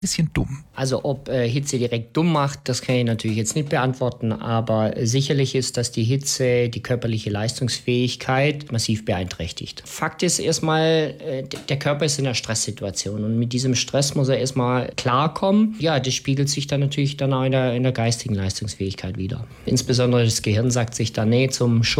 bisschen dumm? Also ob Hitze direkt dumm macht, das kann ich natürlich jetzt nicht beantworten, aber sicherlich ist, dass die Hitze die körperliche Leistungsfähigkeit massiv beeinträchtigt. Fakt ist erstmal, der Körper ist in einer Stresssituation und mit diesem Stress muss er erstmal klarkommen. Ja, das spiegelt sich dann natürlich dann auch in der geistigen Leistungsfähigkeit wider. Insbesondere das Gehirn sagt sich dann, nee, zum Schutz